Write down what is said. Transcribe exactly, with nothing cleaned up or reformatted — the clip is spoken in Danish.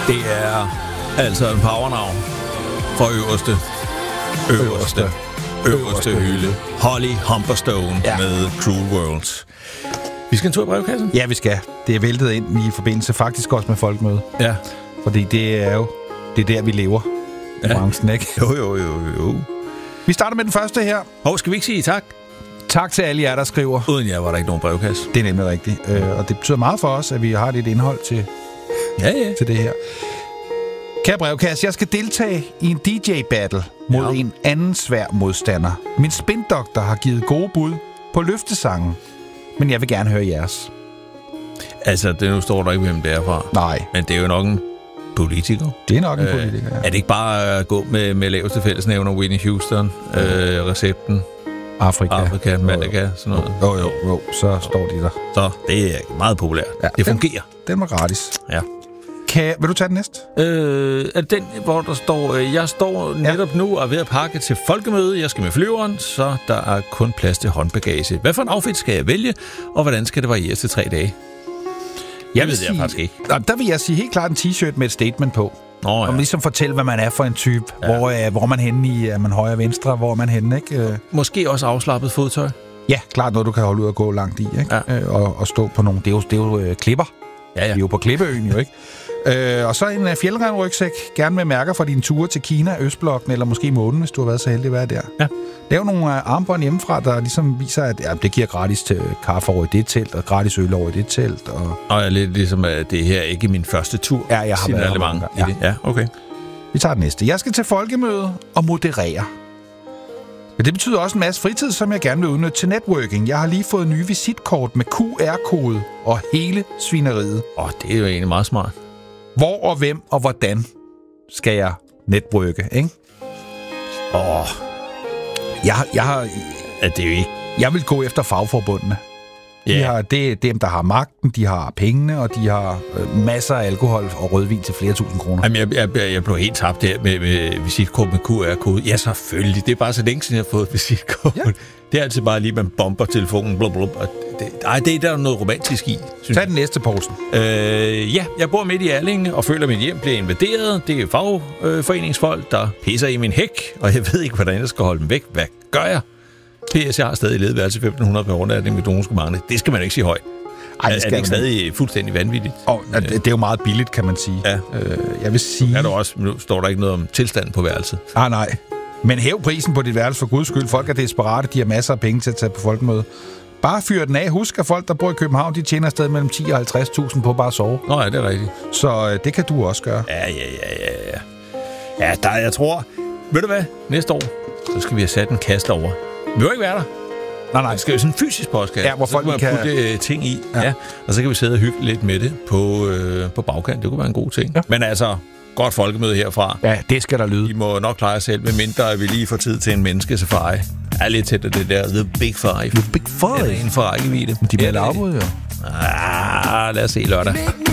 Det er altså en powernavn for øverste, øverste, øverste, øverste hylde. Holly Humberstone ja. Med Cruel Worlds. Vi skal en tur i brevkassen? Ja, vi skal. Det er væltet ind i forbindelse faktisk også med folkemøde. Ja. Fordi det er jo det er der, vi lever i ja. branchen, ikke? Jo, jo, jo, jo. Vi starter med den første her. Hov, skal vi ikke sige tak? Tak til alle jer, der skriver. Uden jer var der ikke nogen brevkasse. Det er nemlig rigtigt. Øh, og det betyder meget for os, at vi har lidt indhold til, ja, ja. til det her. Kære brevkasse, jeg skal deltage i en D J-battle mod ja. en anden svær modstander. Min spindoktor har givet gode bud på løftesangen, men jeg vil gerne høre jeres. Altså, det nu står der ikke, hvem det er fra. Nej. Men det er jo nok en politiker. Det er nok en politiker, ja. Er det ikke bare at gå med, med laveste fællesnævner, Whitney Houston, øh, recepten? Afrika. Afrika, Malaga, sådan noget. Jo, jo, jo, så står de der. Så det er meget populært. Ja, det fungerer. Den, den var gratis. Ja. Kan, vil du tage den næste? Øh, er den, hvor der står, øh, jeg står netop ja. nu og er ved at pakke til folkemøde. Jeg skal med flyveren, så der er kun plads til håndbagage. Hvad for en outfit skal jeg vælge, og hvordan skal det varieres til tre dage? Jeg, jeg ved det jeg faktisk ikke. Der vil jeg sige helt klart en t-shirt med et statement på. Nå, ja. Og ligesom fortælle, hvad man er for en type. Ja. Hvor, øh, hvor er man henne i? Er man højre og venstre? Hvor er man henne, ikke? Måske også afslappet fodtøj. Ja, klart noget, du kan holde ud og gå langt i, ikke? Ja. Øh, og, og stå på nogle... Det er jo, det er jo øh, klipper. Ja, ja. Vi er jo på Klippeøen, jo, ikke? Øh, og så en uh, fjeldrevrygsæk, gerne med mærker fra dine ture til Kina, Østblokken eller måske månen, hvis du har været så heldig at være der. Ja. Lav nogle uh, armbånd hjemmefra, der ligesom viser, at ja, det giver gratis til kaffe over i det telt, og gratis øl over i det telt. Og, og jeg er lidt ligesom, at det her ikke er min første tur. Ja, jeg har været her mange ja. i det. Ja, okay. Vi tager den næste. Jeg skal til folkemøde og moderere. Men det betyder også en masse fritid, som jeg gerne vil udnytte til networking. Jeg har lige fået nye visitkort med Q R-kode og hele svineriet. Åh, oh, det er jo egentlig meget smart. Hvor og hvem og hvordan skal jeg networke, ikke? Åh. Oh. Jeg, jeg har... Ja, det er jo ikke... Jeg vil gå efter fagforbundene. De Yeah. har, det er dem, der har magten, de har pengene, og de har øh, masser af alkohol og rødvin til flere tusind kroner. Jamen, jeg, jeg, jeg blev helt tabt der med, med visitkort med Q R-kode. Ja, selvfølgelig. Det er bare så længe siden, jeg har fået visitkort. Ja. Det er altid bare lige, man bomber telefonen. Blub, blub, og det, ej, det er der noget romantisk i. Tag den næste, Poulsen. Øh, ja, jeg bor midt i Allinge og føler, at mit hjem bliver invaderet. Det er fagforeningsfolk, der pisser i min hæk, og jeg ved ikke, hvordan jeg skal holde dem væk. Hvad gør jeg? P S, jeg har stadig levet værelse femten hundrede per overnatning med donorskommandet. Det skal man ikke sige højt. Ej, det skal er det ikke stadig fuldstændig vanvittigt? Oh, det, det er jo meget billigt, kan man sige. Ja. Øh, jeg vil sige... Er der også, nu står der ikke noget om tilstanden på værelset. Ah, nej. Men hæv prisen på dit værelse for guds skyld. Folk er desperate, de har masser af penge til at tage på folkemøde. Bare fyr den af. Husk, at folk, der bor i København, de tjener stadig mellem ti og halvtreds tusind på bare at sove. Nå ja, det er rigtigt. Så øh, det kan du også gøre. Ja, ja, ja, ja, ja. Ja, der, jeg tror... Ved du hvad? Næste år, så skal vi have sat en kasse over. Vi vil ikke være der. Nej, nej. Det skal jo sådan en fysisk postkasse. Ja, hvor folk så kan man putte kan... ting i. Ja. Ja. Og så kan vi sidde og hygge lidt med det på, øh, på bagkant. Det kunne være en god ting. Ja. Men altså, godt folkemøde herfra. Ja, det skal der lyde. I må nok klare jer selv, medmindre at vi lige får tid til en menneskesafari. Er lidt tæt af det der The Big Five. The Big Five? Det er en for rækkevidde. De bliver lavbrud, jo. Ah, lad os se lørdag.